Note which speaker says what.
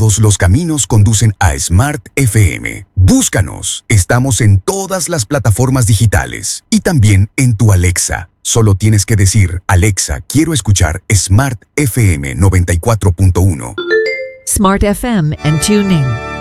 Speaker 1: todos los caminos conducen a Smart FM. Búscanos. Estamos en todas las plataformas digitales y también en tu Alexa. Solo tienes que decir, Alexa, quiero escuchar Smart FM 94.1.
Speaker 2: Smart FM and TuneIn.